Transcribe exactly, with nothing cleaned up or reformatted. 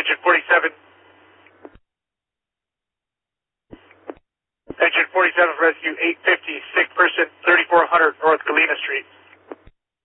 Engine forty-seven. Engine forty-seven, rescue eight fifty, sick person, thirty-four hundred North Galena Street.